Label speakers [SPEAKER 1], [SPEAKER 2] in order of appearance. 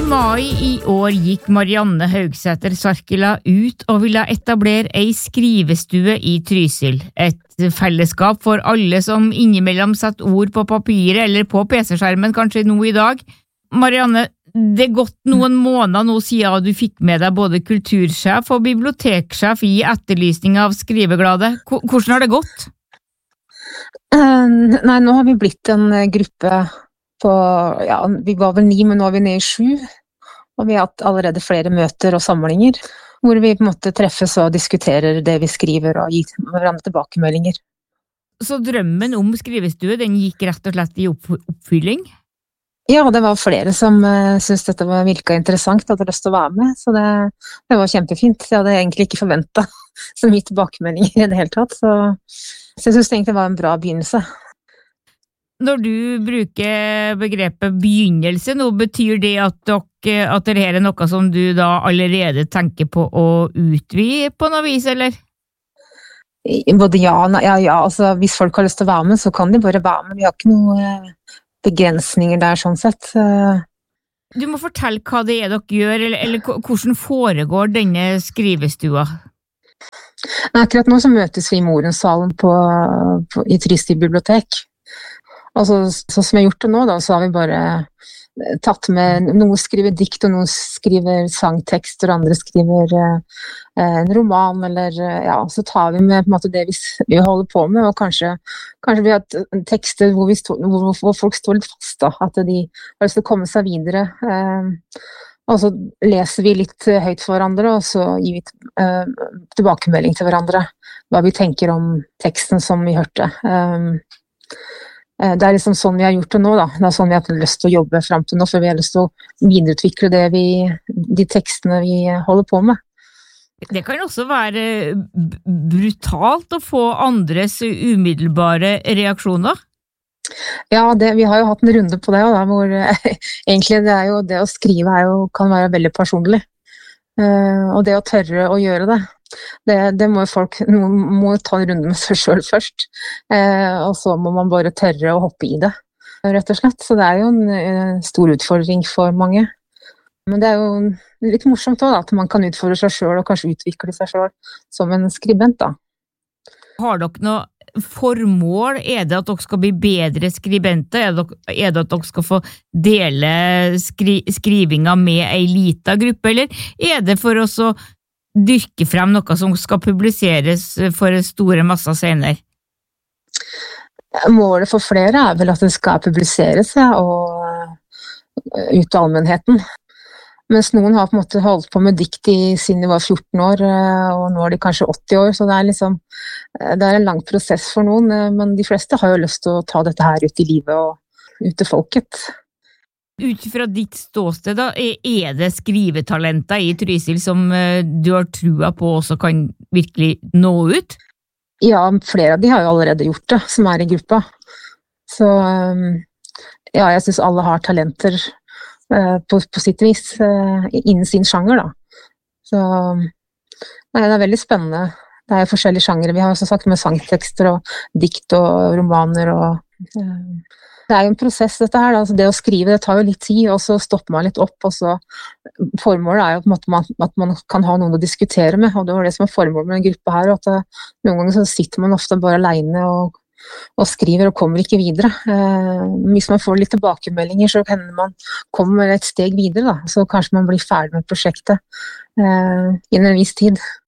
[SPEAKER 1] mai i år gikk Marianne Haugsæter Sarkila ut og ville etablere ei skrivestue i Trysil, et fellesskap for alle som innimellom setter ord på papiret eller på PC-skjermen kanskje nå i dag. Marianne, det gått noen måneder nå siden du fikk med deg både kultursjef og biblioteksjef i etterlysning av Skriveglade. Hvordan har det gått?
[SPEAKER 2] Nei, nå har vi blitt en gruppe på, ja, vi var vel 9, men nå er vi nede i 7, og vi har hatt allerede flere møter og samlinger, hvor vi på en måte treffes og diskuterer det vi skriver og gir hverandre tilbakemeldinger.
[SPEAKER 1] Så drømmen om skrivestue, den gikk rett og slett i oppfylling?
[SPEAKER 2] Ja, det var flere som syntes dette virket interessant, hadde lyst til å være med, så det var kjempefint. Jeg hadde egentlig ikke forventet så mye tilbakemeldinger i det hele tatt, så jeg synes egentlig det var en bra begynnelse.
[SPEAKER 1] Når du bruker begrepet begynnelse, nå betyr det at dere er noe som du da allerede tenker på å utvide på noe vis, eller?
[SPEAKER 2] Både ja, altså hvis folk har lyst til å være med, så kan de bare være med. Vi har ikke noen begrensninger der sånn sett.
[SPEAKER 1] Du må fortelle hva det er dere gjør, eller hvordan foregår denne skrivestua?
[SPEAKER 2] Akkurat nå så møtes vi i Morensalen i Trysil bibliotek. Altså, sånn som vi har gjort det nå da, så har vi bare tatt med, noen skriver dikt og noen skriver sangtekster, og andre skriver en roman, eller ja, så tar vi med på en måte det vi holder på med, og kanskje vi har tekster hvor folk står litt fast da, at de har lyst til å komme seg videre, og så leser vi litt høyt for hverandre, og så gir vi tilbakemelding til hverandre, hva vi tenker om teksten som vi hørte. Det er liksom sånn vi har gjort det nå da. Det er sånn vi har hatt lyst til å jobbe frem til nå, for vi har lyst til å videreutvikle de tekstene vi holder på med.
[SPEAKER 1] Det kan også være brutalt å få andres umiddelbare reaksjoner.
[SPEAKER 2] Ja, vi har jo hatt en runde på det, da, hvor egentlig det å skrive kan være veldig personlig. Og det å tørre å gjøre det må folk må ta en runde med seg selv først, og så må man bare tørre å hoppe i det, rett og slett. Så det er jo en stor utfordring for mange. Men det er jo litt morsomt også, da, at man kan utfordre seg selv og kanskje utvikle seg selv som en skribent. Da.
[SPEAKER 1] Har dere noe formål? Er det at dere skal bli bedre skribenter? Er det at dere skal få dele skrivinga med en liten gruppe, eller er det for oss å dyrke frem noe som skal publiseres for store masser senere?
[SPEAKER 2] Målet for flere er vel at det skal publiseres, ja, og ut til allmennheten. Mens noen har på en måte holdt på med dikt siden de var 14 år, og nå er de kanskje 80 år, så det er en lang prosess for noen, men de fleste har jo lyst til å ta dette her ut i livet og ut til folket.
[SPEAKER 1] Ut fra ditt ståsted da, er det skrivetalenter i Trysil som du har trua på også kan virkelig nå ut?
[SPEAKER 2] Ja, flere av de har jo allerede gjort det, som er i gruppa. Så ja, jeg synes alle har talenter på sitt vis innen sin sjanger da. Så nei, det er veldig spennende. Det er forskjellige sjangere. Vi har også sagt med sangtekster og dikt og romaner og det er jo en prosess dette her, altså det å skrive det tar jo litt tid, og så stopper man litt opp, og så formålet er jo på en måte at man kan ha noen å diskutere med, og det var det som er formålet med en gruppe her, og at noen ganger så sitter man ofte bare alene og skriver og kommer ikke videre. Hvis man får litt tilbakemeldinger, så hender man kommer et steg videre, da. Så kanskje man blir ferdig med prosjektet innen en viss tid.